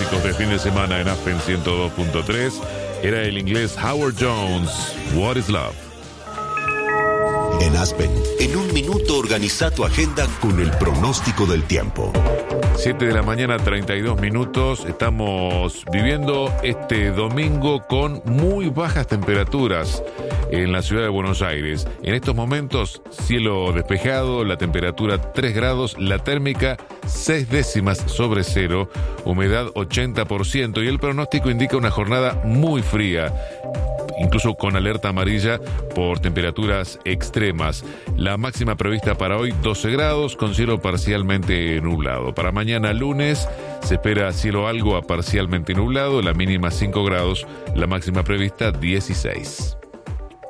clásicos de fin de semana en Aspen 102.3. Era el inglés Howard Jones, What is Love. En Aspen, en un minuto organiza tu agenda con el pronóstico del tiempo. 7 de la mañana, 32 minutos. Estamos viviendo este domingo con muy bajas temperaturas en la ciudad de Buenos Aires. En estos momentos, cielo despejado, la temperatura 3 grados, la térmica 6 décimas sobre cero, humedad 80% y el pronóstico indica una jornada muy fría, incluso con alerta amarilla por temperaturas extremas. La máxima prevista para hoy 12 grados con cielo parcialmente nublado. Para mañana lunes se espera cielo algo a parcialmente nublado, la mínima 5 grados, la máxima prevista 16.